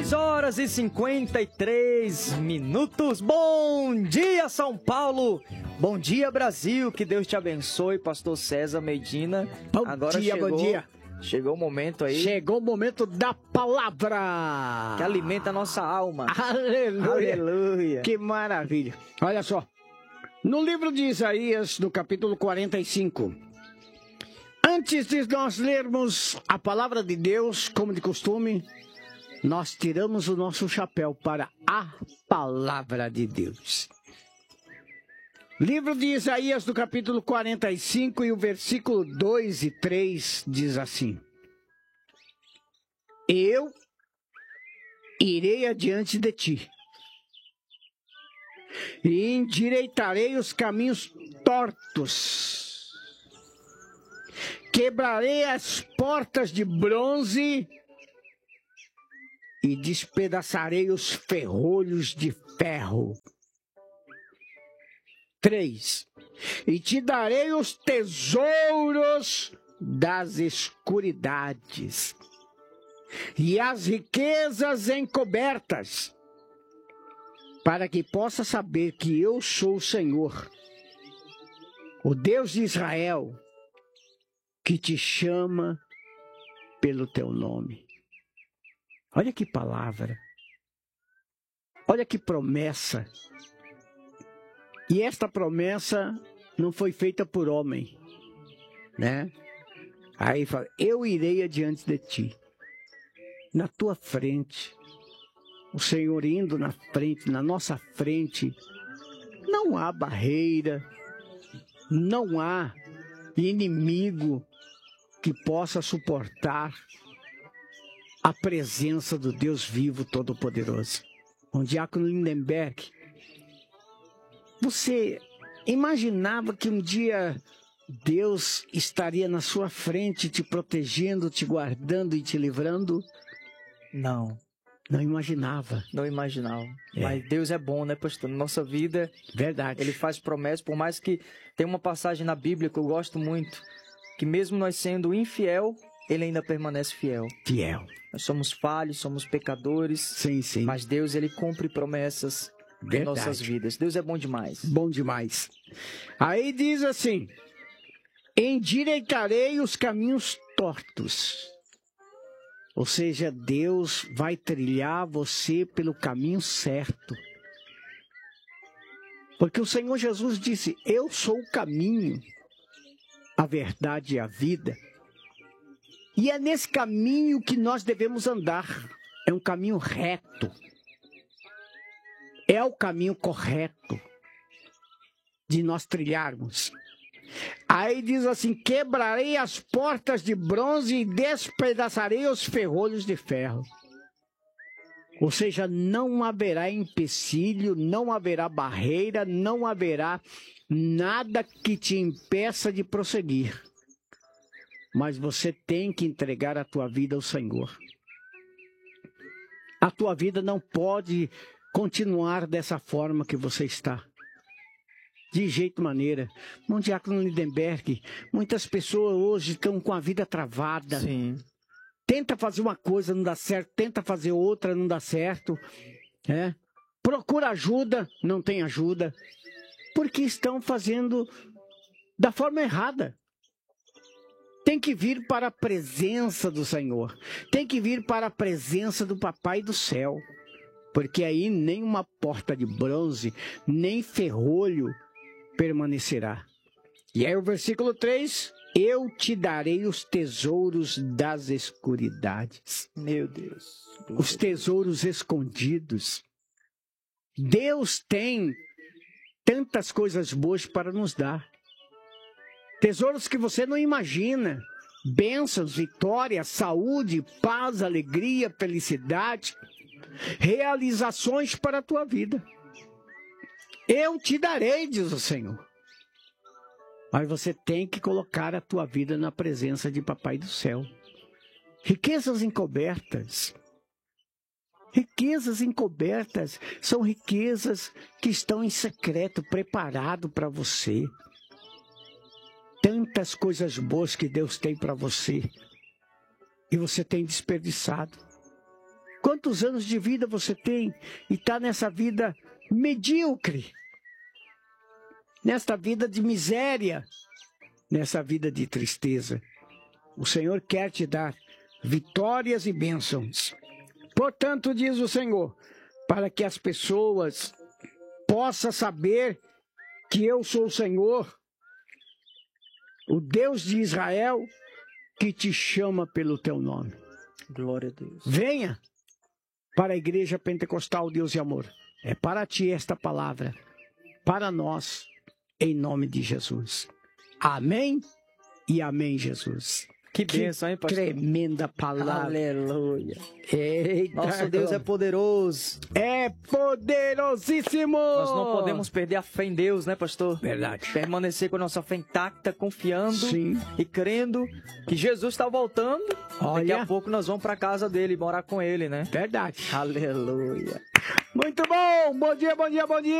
2h53. Bom dia, São Paulo. Bom dia, Brasil. Que Deus te abençoe, pastor César Medina. Bom dia. Chegou o momento aí. Chegou o momento da palavra. Que alimenta a nossa alma. Aleluia. Aleluia. Que maravilha. Olha só. No livro de Isaías, no capítulo 45. Antes de nós lermos a palavra de Deus, como de costume, nós tiramos o nosso chapéu para a palavra de Deus. Livro de Isaías, do capítulo 45, e o versículo 2 e 3 diz assim: Eu irei adiante de ti, e endireitarei os caminhos tortos, quebrarei as portas de bronze e despedaçarei os ferrolhos de ferro. 3. E te darei os tesouros das escuridades e as riquezas encobertas, para que possa saber que eu sou o Senhor, o Deus de Israel, que te chama pelo teu nome. Olha que palavra, olha que promessa. E esta promessa não foi feita por homem, né? Aí fala, eu irei adiante de ti, na tua frente, o Senhor indo na frente, na nossa frente, não há barreira, não há inimigo que possa suportar a presença do Deus vivo todo-poderoso. O diácono Lindenberg, você imaginava que um dia Deus estaria na sua frente, te protegendo, te guardando e te livrando? Não. Não imaginava. Não imaginava. Mas Deus é bom, né, pastor? Na nossa vida, verdade, Ele faz promessas, por mais que tem uma passagem na Bíblia que eu gosto muito, que mesmo nós sendo infiel, Ele ainda permanece fiel. Fiel. Nós somos falhos, somos pecadores. Sim, sim. Mas Deus, Ele cumpre promessas em nossas vidas. Deus é bom demais. Bom demais. Aí diz assim: endireitarei os caminhos tortos. Ou seja, Deus vai trilhar você pelo caminho certo. Porque o Senhor Jesus disse: eu sou o caminho, a verdade e a vida. E é nesse caminho que nós devemos andar. É um caminho reto. É o caminho correto de nós trilharmos. Aí diz assim: quebrarei as portas de bronze e despedaçarei os ferrolhos de ferro. Ou seja, não haverá empecilho, não haverá barreira, não haverá nada que te impeça de prosseguir. Mas você tem que entregar a tua vida ao Senhor. A tua vida não pode continuar dessa forma que você está. De jeito maneira. Irmão diácono Lindenberg, muitas pessoas hoje estão com a vida travada. Sim. Tenta fazer uma coisa, não dá certo. Tenta fazer outra, não dá certo. Procura ajuda, não tem ajuda. Porque estão fazendo da forma errada. Tem que vir para a presença do Senhor. Tem que vir para a presença do Papai do céu. Porque aí nem uma porta de bronze, nem ferrolho permanecerá. E aí o versículo 3, eu te darei os tesouros das escuridades. Meu Deus. Os tesouros escondidos. Deus tem tantas coisas boas para nos dar. Tesouros que você não imagina. Bênçãos, vitória, saúde, paz, alegria, felicidade. Realizações para a tua vida. Eu te darei, diz o Senhor. Mas você tem que colocar a tua vida na presença de Papai do céu. Riquezas encobertas. Riquezas encobertas são riquezas que estão em secreto, preparado para você. Tantas coisas boas que Deus tem para você. E você tem desperdiçado. Quantos anos de vida você tem e está nessa vida medíocre? Nesta vida de miséria, nessa vida de tristeza. O Senhor quer te dar vitórias e bênçãos. Portanto, diz o Senhor, para que as pessoas possam saber que eu sou o Senhor, o Deus de Israel, que te chama pelo teu nome. Glória a Deus. Venha para a Igreja Pentecostal Deus e Amor. É para ti esta palavra, para nós, em nome de Jesus. Amém e amém, Jesus. Que bênção, hein, pastor? Tremenda palavra. Aleluia. Eita, Nosso Deus é poderoso. é poderosíssimo. Nós não podemos perder a fé em Deus, né, pastor? Verdade. Permanecer com a nossa fé intacta, confiando Sim. e crendo que Jesus está voltando. Daqui Olha. a pouco nós vamos para casa dele, morar com ele, né? Verdade. Aleluia. Muito bom. Bom dia, bom dia, bom dia.